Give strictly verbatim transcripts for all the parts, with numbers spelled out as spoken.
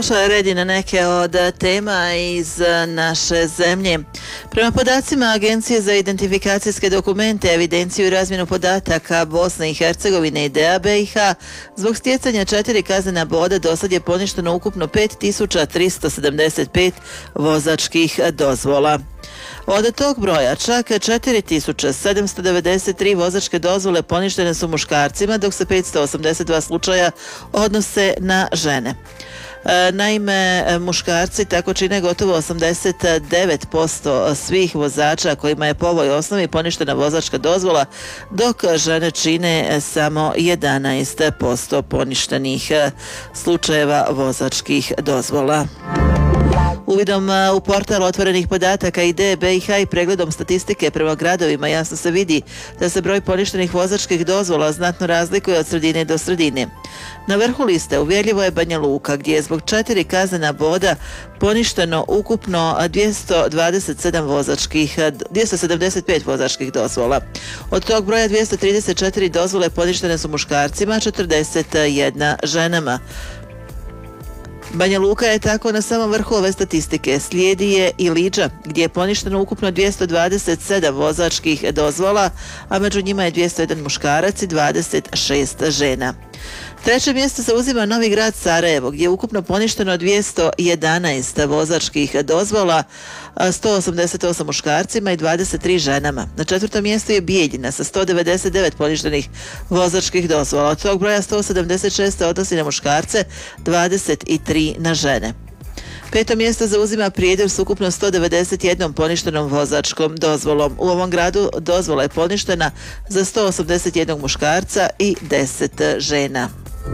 Došla je red i na neke od tema iz naše zemlje. Prema podacima Agencije za identifikacijske dokumente, evidenciju i razmjenu podataka Bosne i Hercegovine i D A B i H, zbog stjecanja četiri kaznena boda dosad je poništeno ukupno pet tisuća tristo sedamdeset pet vozačkih dozvola. Od tog broja čak četiri tisuće sedamsto devedeset tri vozačke dozvole poništene su muškarcima, dok se petsto osamdeset dva slučaja odnose na žene. Naime, muškarci tako čine gotovo osamdeset devet posto svih vozača kojima je po ovoj osnovi poništena vozačka dozvola, dok žene čine samo jedanaest posto poništenih slučajeva vozačkih dozvola. Uvidom u portal otvorenih podataka i D B i H i pregledom statistike prema gradovima jasno se vidi da se broj poništenih vozačkih dozvola znatno razlikuje od sredine do sredine. Na vrhu liste uvjerljivo je Banja Luka, gdje je zbog četiri kaznena boda poništeno ukupno dvjesto dvadeset sedam vozačkih, dvjesto sedamdeset pet vozačkih dozvola. Od tog broja dvjesto trideset četiri dozvole poništene su muškarcima, četrdeset jedna ženama. Banja Luka je tako na samom vrhu ove statistike. Slijedi je i Liđa, gdje je poništeno ukupno dvjesto dvadeset sedam vozačkih dozvola, a među njima je dvjesto jedan muškarac i dvadeset šest žena. Treće mjesto zauzima Novi Grad Sarajevo, gdje je ukupno poništeno dvjesto jedanaest vozačkih dozvola, sto osamdeset osam muškarcima i dvadeset tri ženama. Na četvrtom mjestu je Bijeljina sa sto devedeset devet poništenih vozačkih dozvola. Od tog broja sto sedamdeset šest se odnosi na muškarce, dvadeset tri na žene. Peto mjesto zauzima Prijedor s ukupno sto devedeset jednom poništenom vozačkom dozvolom. U ovom gradu dozvola je poništena za sto osamdeset jednog muškarca i deset žena.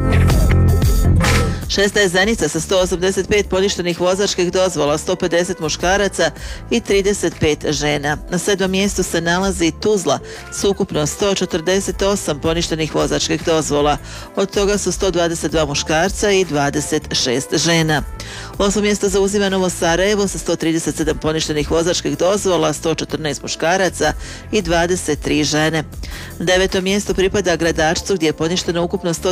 Šesta je Zenica sa sto osamdeset pet poništenih vozačkih dozvola, sto pedeset muškaraca i trideset pet žena. Na sedmom mjestu se nalazi Tuzla s ukupno sto četrdeset osam poništenih vozačkih dozvola. Od toga su sto dvadeset dva muškarca i dvadeset šest žena. Osmo mjesto zauzima Novo Sarajevo sa sto trideset sedam poništenih vozačkih dozvola, sto četrnaest muškaraca i dvadeset tri žene. Deveto mjesto pripada Gradačcu, gdje je poništeno ukupno sto